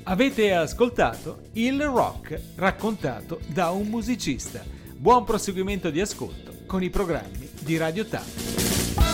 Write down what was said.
Avete ascoltato il rock raccontato da un musicista. Buon proseguimento di ascolto con i programmi di Radio TAP.